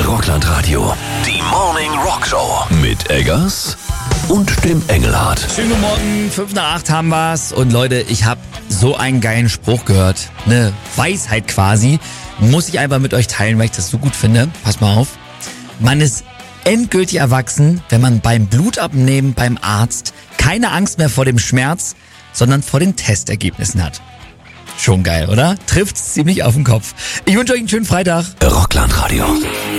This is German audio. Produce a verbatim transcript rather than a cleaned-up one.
Rockland Radio. Die Morning Rock Show. Mit Eggers und dem Engelhardt. Schönen guten Morgen, fünf nach acht haben wir's. Und Leute, ich habe so einen geilen Spruch gehört. Eine Weisheit quasi. Muss ich einfach mit euch teilen, weil ich das so gut finde. Pass mal auf. Man ist endgültig erwachsen, wenn man beim Blutabnehmen beim Arzt keine Angst mehr vor dem Schmerz, sondern vor den Testergebnissen hat. Schon geil, oder? Trifft's ziemlich auf den Kopf. Ich wünsche euch einen schönen Freitag. Rockland Radio.